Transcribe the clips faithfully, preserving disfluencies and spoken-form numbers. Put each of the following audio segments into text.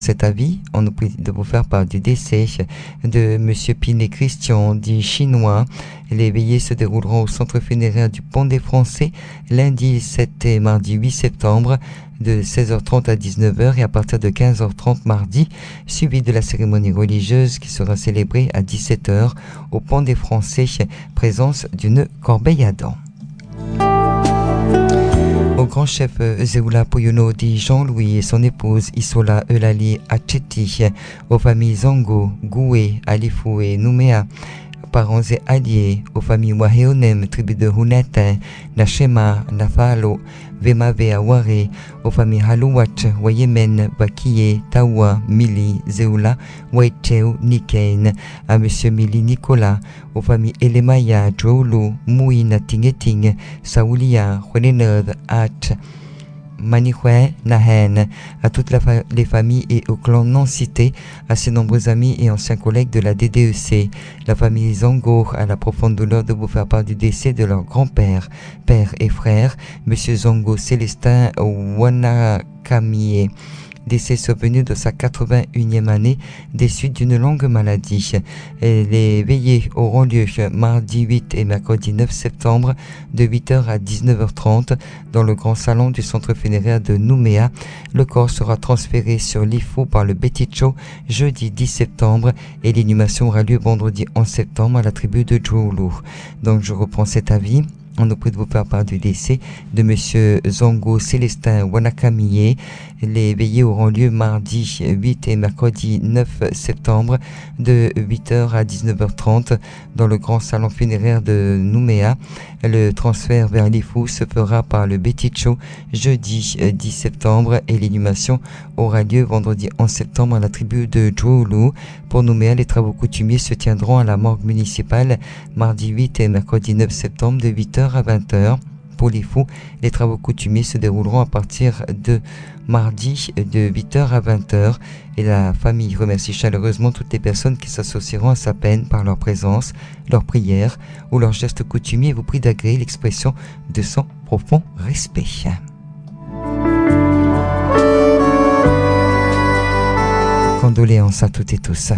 Cet avis, on nous prie de vous faire part du décès de Monsieur Pinet Christian, dit chinois. Les veillées se dérouleront au centre funéraire du Pont des Français lundi sept et mardi huit septembre de seize heures trente à dix-neuf heures et à partir de quinze heures trente mardi, suivi de la cérémonie religieuse qui sera célébrée à dix-sept heures au Pont des Français, présence d'une corbeille à dents. Au grand chef Zeoula Poyono dit Jean-Louis et son épouse Isola Eulali Acheti, aux familles Zango, Goué, Alifou et Nouméa, parents et alliés, aux familles Waheonem, tribu de Hunete, Nachema, Nafalo, Vemave Aware, aux familles Halouat, Wayemen, Bakiye, Tawa, Mili, Zeoula, Waiteu, Nikain, à Monsieur Mili Nicolas, aux familles Elemaya, Joulu, Mouina Tingeting, Saoulia, Huelenerd, At, Manihue, Nahen, à toutes la fa- les familles et au clan non cités, à ses nombreux amis et anciens collègues de la D D E C, la famille Zango, à la profonde douleur de vous faire part du décès de leur grand-père, père et frère, Monsieur Zango Célestin Wanakamie, décès survenu de sa quatre-vingt-unième année des suites d'une longue maladie. Et les veillées auront lieu mardi huit et mercredi neuf septembre de huit heures à dix-neuf heures trente dans le grand salon du centre funéraire de Nouméa. Le corps sera transféré sur l'I F O par le Beticho jeudi dix septembre et l'inhumation aura lieu vendredi onze septembre à la tribu de Djoulu. Donc je reprends cet avis. On nous prie de vous faire part du décès de Monsieur Zango Célestin Wanakamie. Les veillées auront lieu mardi huit et mercredi neuf septembre de huit heures à dix-neuf heures trente dans le grand salon funéraire de Nouméa. Le transfert vers l'I F O se fera par le Beticho jeudi dix septembre et l'inhumation aura lieu vendredi onze septembre à la tribu de Djoulu. Pour Nouméa, les travaux coutumiers se tiendront à la morgue municipale mardi huit et mercredi neuf septembre de huit heures à vingt heures. Pour les fous, les travaux coutumiers se dérouleront à partir de mardi de huit heures à vingt heures et la famille remercie chaleureusement toutes les personnes qui s'associeront à sa peine par leur présence, leur prière ou leurs gestes coutumiers et vous prie d'agréer l'expression de son profond respect. Condoléances à toutes et tous.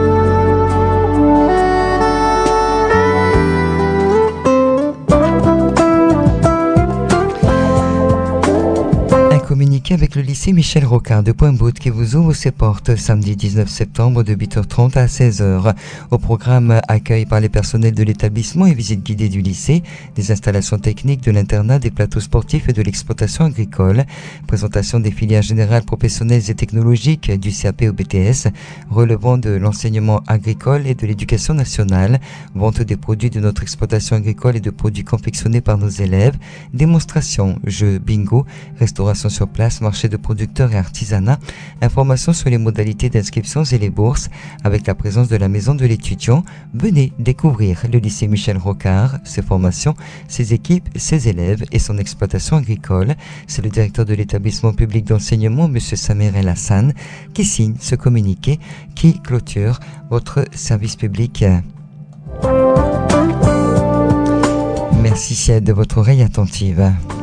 Communiquer avec le lycée Michel Rocard de Pointe-Boute qui vous ouvre ses portes samedi dix-neuf septembre de huit heures trente à seize heures. Au programme, accueil par les personnels de l'établissement et visite guidée du lycée, des installations techniques de l'internat, des plateaux sportifs et de l'exploitation agricole, présentation des filières générales professionnelles et technologiques du C A P au B T S, relevant de l'enseignement agricole et de l'éducation nationale, vente des produits de notre exploitation agricole et de produits confectionnés par nos élèves, démonstration, jeux, bingo, restauration sur place, marché de producteurs et artisanat, informations sur les modalités d'inscription et les bourses, avec la présence de la maison de l'étudiant. Venez découvrir le lycée Michel Rocard, ses formations, ses équipes, ses élèves et son exploitation agricole. C'est le directeur de l'établissement public d'enseignement, M. Samer El Hassan, qui signe ce communiqué qui clôture votre service public. Merci de votre oreille attentive.